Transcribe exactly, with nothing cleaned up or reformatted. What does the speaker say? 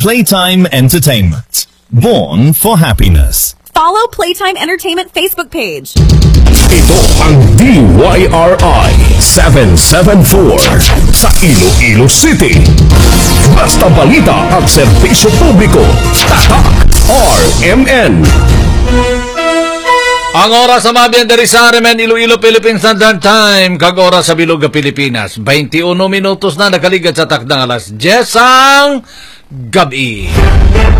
Playtime Entertainment. Born for happiness. Follow Playtime Entertainment Facebook page. Ito ang D Y R I seven seven four sa Iloilo City. Basta balita at serbisyo publiko. Tatak R M N. Ang oras sa mabiyan dari sa R M N Iloilo Philippine Standard Time, kag oras sa bilog ng Pilipinas. twenty-one minutos na nakaligat sa takdang alas diyes ang gabi.